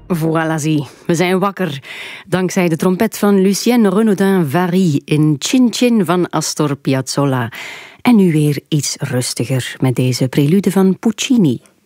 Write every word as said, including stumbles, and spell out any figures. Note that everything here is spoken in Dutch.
Voilà, zie. We zijn wakker. Dankzij de trompet van Lucien Renaudin-Vary in Chin Chin van Astor Piazzolla. En nu weer iets rustiger met deze prelude van Puccini.